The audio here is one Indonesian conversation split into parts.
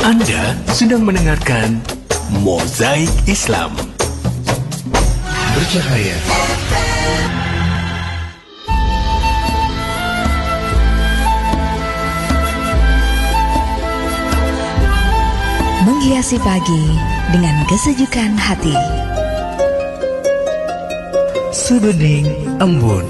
Anda sedang mendengarkan Mozaik Islam. Bercahaya. Menghiasi pagi dengan kesejukan hati. Sebening embun.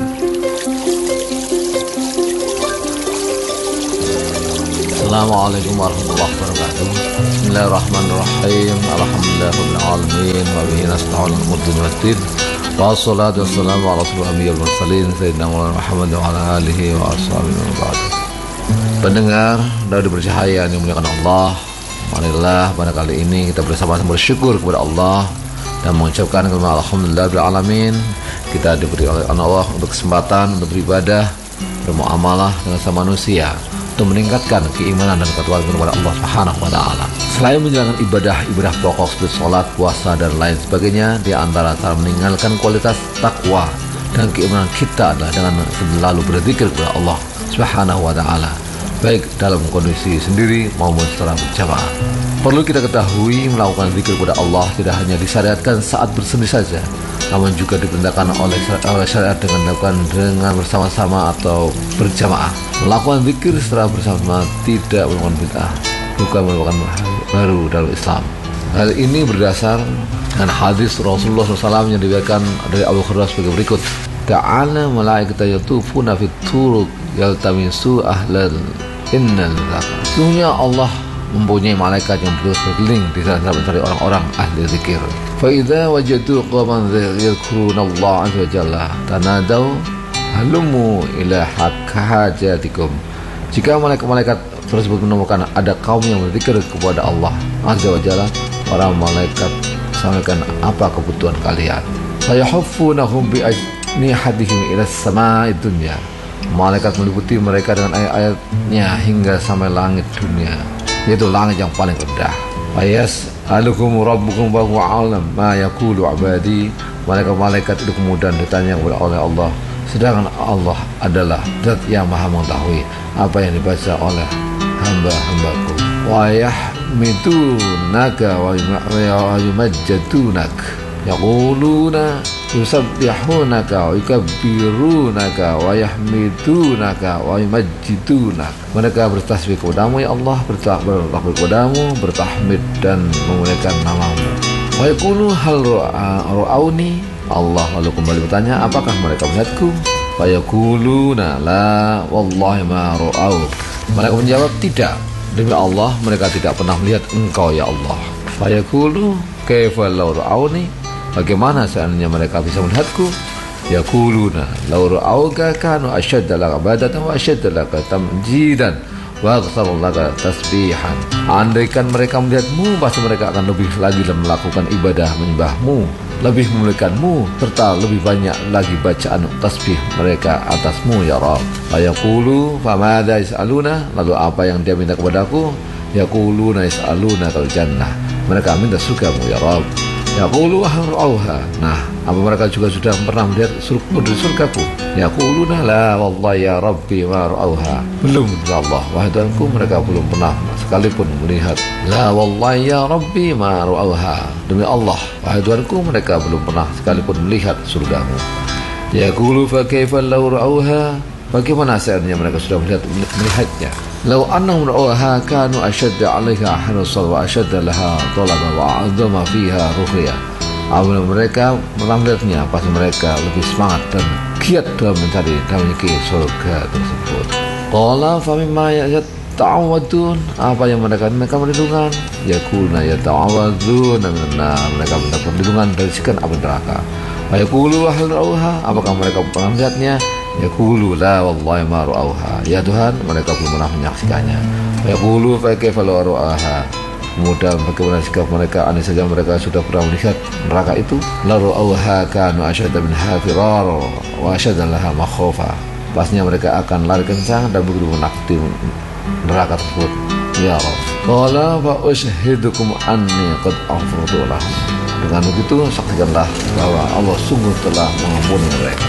Assalamualaikum warahmatullahi wabarakatuh. Bismillahirrahmanirrahim. Alhamdulillahirabbil alamin wa bihi nasta'inu ala umuri waddin. Wassalatu wassalamu ala asyrofil anbiya'i wal mursalin sayyidina Muhammad wa ala alihi wa ashabihi wa ba'd. Pendengar dari bercahaya yang dimuliakan Allah, marilah pada kali ini kita bersama-sama bersyukur kepada Allah dan mengucapkan kalimat alhamdulillahirabbil alamin. Kita diberi oleh Allah untuk kesempatan untuk beribadah, bermuamalah dengan sama manusia, untuk meningkatkan keimanan dan ketakwaan kepada Allah Subhanahu wa taala. Selain menjalankan ibadah pokok seperti sholat, puasa dan lain sebagainya, di antara cara meninggalkan kualitas takwa dan keimanan kita adalah dengan selalu berzikir kepada Allah Subhanahu wa taala, baik dalam kondisi sendiri maupun secara berjamaah. Perlu kita ketahui, melakukan zikir kepada Allah tidak hanya disyariatkan saat bersendiri saja, namun juga diperintahkan oleh syariat dengan dilakukan dengan bersama-sama atau berjamaah. Melakukan zikir secara bersama tidak merupakan bid'ah, bukan merupakan baru dalam Islam. Hal ini berdasar dengan hadis Rasulullah SAW yang diriwayatkan dari Abu Hurairah sebagai berikut: Ta'ala malaikata yatufuna fit turuq yaltamisu ahlal innal zakar. Sesungguhnya Allah mempunyai malaikat yang berkeliling di sana mencari orang-orang ahli zikir. Fa idza wajadu qaman yadhkuruna Allah azza wa jalla tanadaw halumu ila hajatikum. Jika malaikat tersebut menemukan ada kaum yang berzikir kepada Allah azza wa jalla, para malaikat sampaikan apa kebutuhan kalian. Sayahuffunahum bi ajnihadihim ila samaa'i dunya. Malaikat meliputi mereka dengan ayat-ayatnya hingga sampai langit dunia, yaitu langit yang paling rendah. Ayas alukum rabbukum wa huwa alam ma yaqulu abadi. Malaikat itu kemudian ditanya oleh Allah, sedangkan Allah adalah zat yang maha mengetahui apa yang dibaca oleh hamba-hambaku. Wa yahmidunaka wa yumajjadunaka yaquluna yusabbihunaka wa yukabbirunaka wa yahmidunaka wa yumajjidunaka. Mereka bertasbih kepadamu ya Allah, bertakbir kepadamu, bertahmid dan memuliakan namamu. Wa yaqulu hal ra'auni. Allah lalu kembali bertanya, apakah mereka melihatku? Wa yaquluna la wallahi ma ra'au. Mereka menjawab, tidak, demi Allah mereka tidak pernah melihat engkau ya Allah. Wa yaqulu kaifa law ra'auni. Bagaimana seandainya mereka bisa melihatku? Yaquluna law ra'auka kanu ashadda laka ibadatan wa ashadda laka tamjidan wa aktsaru laka tasbihan. Andaikan mereka melihatmu, pasti mereka akan lebih lagi melakukan ibadah menyembahmu, lebih memuliakanmu, serta lebih banyak lagi bacaan tasbih mereka atasmu ya Rabb. Yaqulu famadza yas'aluna. Lalu apa yang dia minta kepadaku? Yaquluna yas'aluna kal jannah. Mereka minta surgamu ya Rabb. Yaqulu ahrauha. Nah, apa mereka juga sudah pernah melihat surgaku? Yaquluna la wallahi ya Rabbi ma ra'auha. Belum ya Allah, wahai Tuhanku, mereka belum pernah sekalipun melihat. La wallahi ya Rabbi ma ra'auha. Demi Allah, wahai Tuhanku, mereka belum pernah sekalipun melihat surgamu. Yaqulu fa kaifa law ra'auha. Bagaimana seandainya mereka sudah melihatnya? Law annahum ra'auha kanu ashadda 'alaiha hirsan wa ashadda laha talaba wa 'azama fiha ruhya. Apabila mereka melihatnya, pasti mereka lebih semangat dan giat dalam mencari dan memiliki surga tersebut. Qala fa mimma yata'awadun. Apa yang mereka minta perlindungan? Yaquluna yata'awadun. Mereka minta perlindungan dari siksaan api neraka. Wa yaqulu hal ra'auha. Apakah mereka pernah melihatnya? Yaqulu la wallahi ma ra'auha. Ya Tuhan, mereka belum pernah menyaksikannya. Yaqulu fa kaifa law ra'aha. Kemudian bagaimana sikap mereka andai saja mereka sudah pernah melihat neraka itu? La ra'auha kanu asyadda minha firara wa asyadda laha makhofa. Pastinya mereka akan lari kencang dan begitu menakuti neraka tersebut ya Rabb. Qala fa ushidukum anni qad ghafartu lahum. Dengan begitu saksikanlah bahwa Allah sungguh telah mengampuni mereka.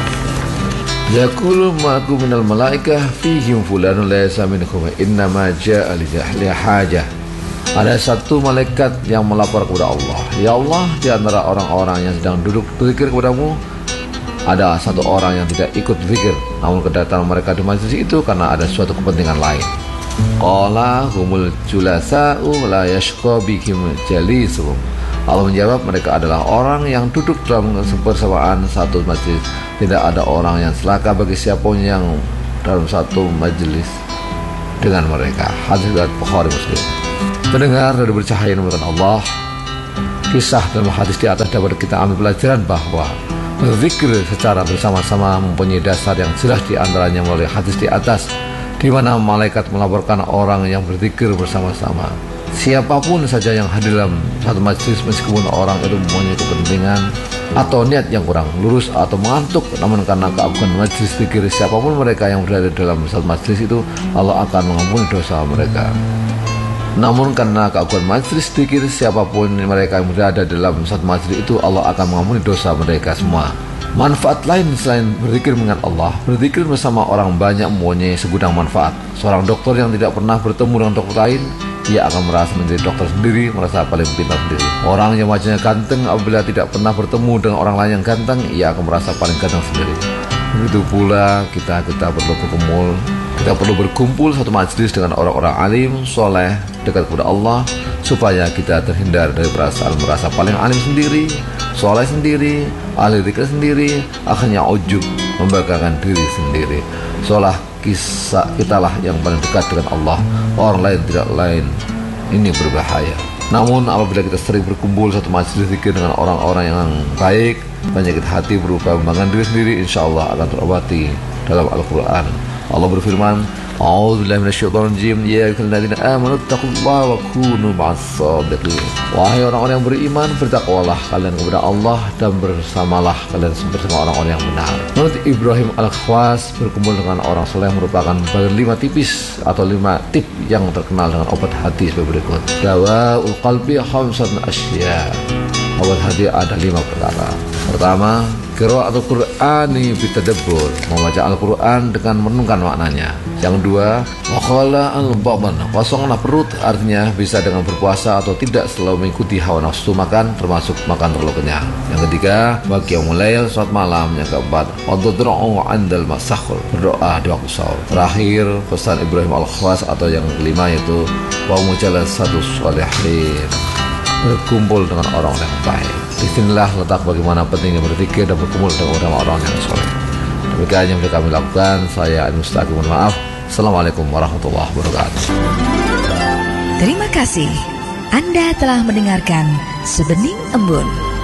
Yaqulu ma'akum minal malaikah fihim fulanun laysa minkum innama ja'a li hajah. Ada satu malaikat yang melapor kepada Allah, ya Allah, di antara orang-orang yang sedang duduk berzikir kepadamu, ada satu orang yang tidak ikut zikir, namun kedatangan mereka di majlis itu karena ada suatu kepentingan lain. Qala humul julasa'u la yashqa bihim jalisuhum. Allah menjawab, mereka adalah orang yang duduk dalam bersamaan satu majlis. Tidak ada orang yang celaka bagi siapapun yang dalam satu majlis dengan mereka. Hadis riwayat Bukhari Muslim. Mendengar dari bercahaya merupakan Allah. Kisah dalam hadis di atas dapat kita ambil pelajaran bahwa berzikir secara bersama-sama mempunyai dasar yang jelas, di antaranya melalui hadis di atas, di mana malaikat melaporkan orang yang berzikir bersama-sama. Siapapun saja yang hadir dalam satu majlis, meskipun orang itu mempunyai kepentingan atau niat yang kurang lurus atau mengantuk, namun karena keagungan majlis zikir, siapapun mereka yang berada dalam satu majlis itu, Allah akan mengampuni dosa mereka. Namun karena keagungan majlis zikir, siapapun mereka yang berada dalam satu majlis itu, Allah akan mengampuni dosa mereka semua. Manfaat lain selain berzikir mengingat Allah, berzikir bersama orang banyak mempunyai segudang manfaat. Seorang dokter yang tidak pernah bertemu dengan dokter lain, ia akan merasa menjadi dokter sendiri, merasa paling pintar sendiri. Orang yang wajahnya ganteng, apabila tidak pernah bertemu dengan orang lain yang ganteng, ia akan merasa paling ganteng sendiri. Begitu pula kita perlu berkumpul satu majlis dengan orang-orang alim, soleh, dekat kepada Allah, supaya kita terhindar dari perasaan merasa paling alim sendiri, soleh sendiri, ahli zikir sendiri, akhirnya ujub, membanggakan diri sendiri. Seolah kitalah yang paling dekat dengan Allah, orang lain tidak lain. Ini berbahaya. Namun apabila kita sering berkumpul satu majlis zikir dengan orang-orang yang baik, penyakit hati berupa membanggakan diri sendiri insya Allah akan terobati. Dalam Al-Quran Allah berfirman, A'udzubillahi minasyaitonirrajim, ya ayyuhalladzina amanu taqullaha wa kunu ma'as-shadiqin. Wahai orang-orang yang beriman, bertakwalah kalian kepada Allah dan bersamalah kalian bersama orang-orang yang benar. Menurut Ibrahim Al-Khwas, berkumpul dengan orang soleh merupakan bagian 5 tipis atau 5 tip yang terkenal dengan obat hati sebagai berikut. Dawaul qalbi khamsatun asya. Obat hati ada 5 perkara. Pertama, qiraatul Qur'ani bitadabbur, membaca Al-Quran dengan merenungkan maknanya. Yang kedua, waqala al-baban, kosonglah perut, artinya bisa dengan berpuasa atau tidak selalu mengikuti hawa nafsu makan, termasuk makan terlalu kenyang. Yang ketiga, qiyamul lail, salat malam. Yang keempat, waddu'u 'indal masahur, berdoa di waktu sahur. Terakhir, pesan Ibrahim Al-Khwas atau yang kelima, yaitu wa mujalasatus sholihin, berkumpul dengan orang yang baik. Disinilah letak bagaimana pentingnya berzikir dan berkumpul dengan orang yang soleh. Demikian yang kami lakukan. Saya Al-Mustaqim, mohon maaf. Assalamualaikum warahmatullahi wabarakatuh. Terima kasih. Anda telah mendengarkan Sebening Embun.